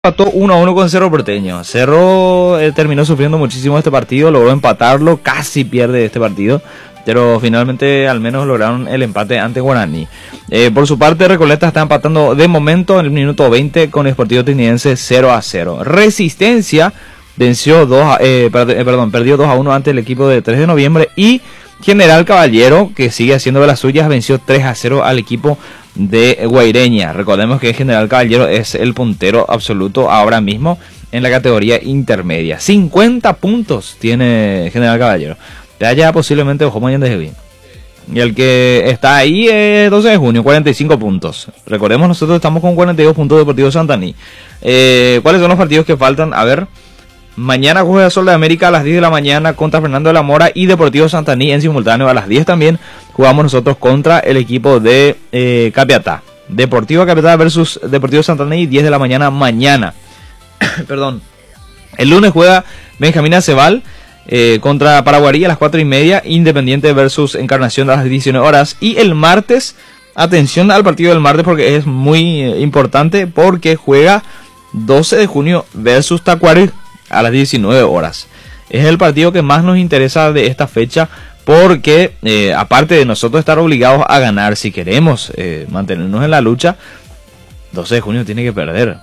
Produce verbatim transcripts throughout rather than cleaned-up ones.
Empató uno a uno con Cerro Porteño. Cerro eh, terminó sufriendo muchísimo este partido, logró empatarlo, casi pierde este partido, pero finalmente al menos lograron el empate ante Guaraní. Eh, por su parte, Recoleta está empatando de momento en el minuto veinte con Sportivo Trinitense cero a cero. Resistencia venció dos, eh, perdón, perdió dos a uno ante el equipo de tres de noviembre y General Caballero, que sigue haciendo de las suyas, venció tres a cero al equipo de Guaireña. Recordemos que General Caballero es el puntero absoluto ahora mismo en la categoría intermedia. cincuenta puntos tiene General Caballero. Ya ya posiblemente ojo mañana de bien. Y el que está ahí es doce de junio, cuarenta y cinco puntos. Recordemos, nosotros estamos con cuarenta y dos puntos Deportivo Santaní. Eh, ¿Cuáles son los partidos que faltan? A ver. Mañana juega Sol de América a las diez de la mañana contra Fernando de la Mora y Deportivo Santaní en simultáneo a las diez también. Jugamos nosotros contra el equipo de eh, Capiatá. Deportivo Capiatá versus Deportivo Santaní, diez de la mañana mañana. Perdón. El lunes juega Benjamín Acebal eh, contra Paraguarí a las cuatro y media. Independiente versus Encarnación a las diecinueve horas. Y el martes, atención al partido del martes porque es muy eh, importante porque juega doce de junio versus Tacuarí a las diecinueve horas. Es el partido que más nos interesa de esta fecha porque eh, aparte de nosotros estar obligados a ganar, si queremos eh, mantenernos en la lucha, doce de junio tiene que perder.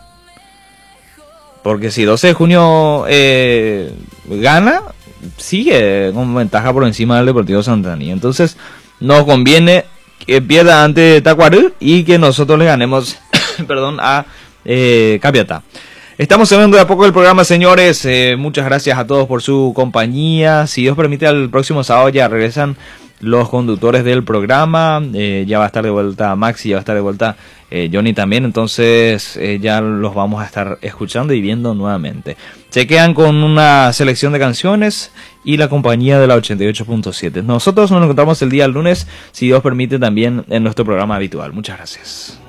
Porque si doce de junio eh, gana, sigue con ventaja por encima del Deportivo Santaní. Entonces nos conviene que pierda ante Tacuarí y que nosotros le ganemos perdón, a eh, Capiatá. Estamos cerrando de a poco el programa, señores. Eh, muchas gracias a todos por su compañía. Si Dios permite, el próximo sábado ya regresan los conductores del programa. Eh, ya va a estar de vuelta Maxi, ya va a estar de vuelta eh, Johnny también. Entonces eh, ya los vamos a estar escuchando y viendo nuevamente. Se quedan con una selección de canciones y la compañía de la ochenta y ocho punto siete. Nosotros nos encontramos el día lunes, si Dios permite, también en nuestro programa habitual. Muchas gracias.